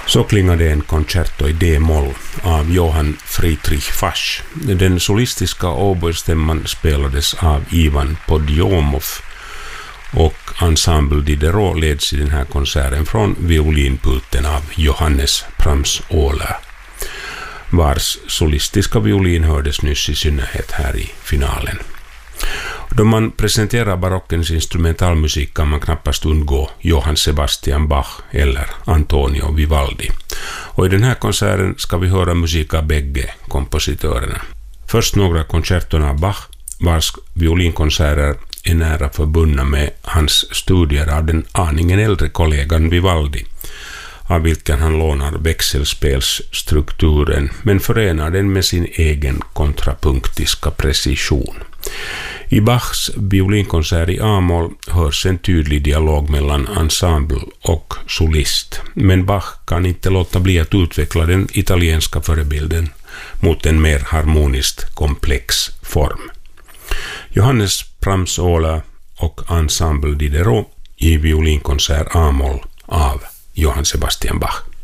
Så klingade en concerto i D-moll av Johann Friedrich Fasch. Den solistiska oboestämman spelades av Ivan Podjomov och Ensemble Diderot leds i den här konserten från violinpulten av Johannes Pramsåla, vars solistiska violin hördes nyss i synnerhet här i finalen. Då man presenterar barockens instrumentalmusik kan man knappast undgå Johann Sebastian Bach eller Antonio Vivaldi. Och i den här konserten ska vi höra musik av bägge kompositörerna. Först några koncerterna av Bach, vars violinkonserter är nära förbundna med hans studier av den aningen äldre kollegan Vivaldi, av vilken han lånar växelspelsstrukturen men förenar den med sin egen kontrapunktiska precision. I Bachs violinkonsert i A-moll hörs en tydlig dialog mellan ensemble och solist, men Bach kan inte låta bli att utveckla den italienska förebilden mot en mer harmoniskt komplex form. Johannes Pramsåla och Ensemble Diderot i violinkonsert A-moll av Johann Sebastian Bach.